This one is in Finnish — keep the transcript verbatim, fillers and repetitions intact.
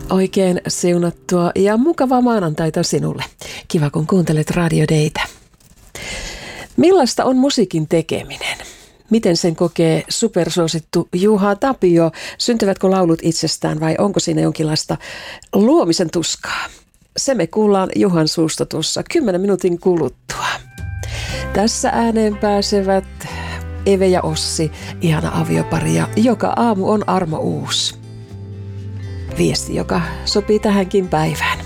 Oikein siunattua ja mukavaa maanantaita sinulle. Kiva, kun kuuntelet Radio Daytä. Millaista on musiikin tekeminen? Miten sen kokee supersuosittu Juha Tapio? Syntyvätkö laulut itsestään vai onko siinä jonkinlaista luomisen tuskaa? Se me kuullaan Juhan suusta tuossa kymmenen minuutin kuluttua. Tässä ääneen pääsevät Eve ja Ossi, ihana aviopari, ja joka aamu on armo uusi. Viesti, joka sopii tähänkin päivään.